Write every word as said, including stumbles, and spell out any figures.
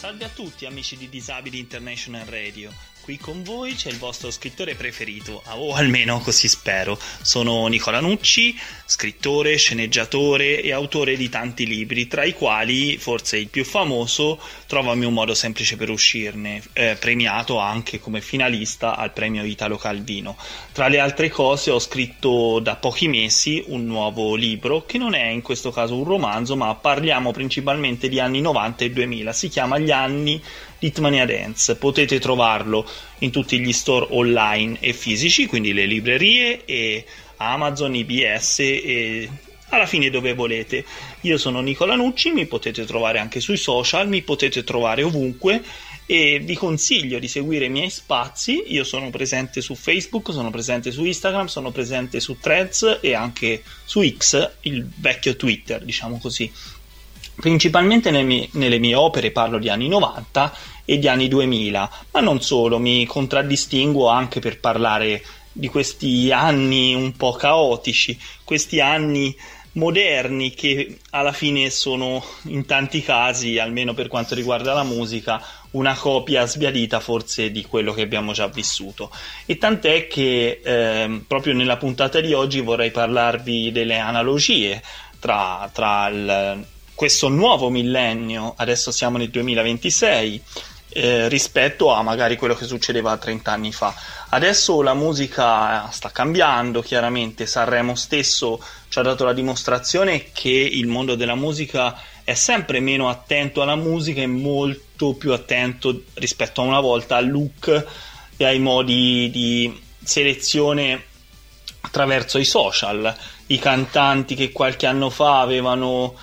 Salve a tutti amici di Disabili International Radio, qui con voi c'è il vostro scrittore preferito, o almeno così spero. Sono Nicola Nucci, scrittore, sceneggiatore e autore di tanti libri, tra i quali forse il più famoso, Trovami un modo semplice per uscirne, eh, premiato anche come finalista al premio Italo Calvino. Tra le altre cose ho scritto da pochi mesi un nuovo libro, che non è in questo caso un romanzo, ma parliamo principalmente di anni novanta e duemila, si chiama Gli anni Litmania Dance. Potete trovarlo in tutti gli store online e fisici, quindi le librerie e Amazon, I B S e alla fine dove volete. Io sono Nicola Nucci, mi potete trovare anche sui social, mi potete trovare ovunque e vi consiglio di seguire i miei spazi. Io sono presente su Facebook, sono presente su Instagram, sono presente su Threads e anche su X, il vecchio Twitter, diciamo così. Principalmente nelle mie, nelle mie opere parlo di anni novanta e di anni duemila, ma non solo, mi contraddistinguo anche per parlare di questi anni un po' caotici, questi anni moderni che alla fine sono in tanti casi, almeno per quanto riguarda la musica, una copia sbiadita forse di quello che abbiamo già vissuto. E tant'è che eh, proprio nella puntata di oggi vorrei parlarvi delle analogie tra, tra il questo nuovo millennio, adesso siamo nel duemilaventisei, eh, rispetto a magari quello che succedeva trenta anni fa. Adesso la musica sta cambiando, chiaramente Sanremo stesso ci ha dato la dimostrazione che il mondo della musica è sempre meno attento alla musica e molto più attento rispetto a una volta al look e ai modi di selezione attraverso i social. I cantanti che qualche anno fa avevano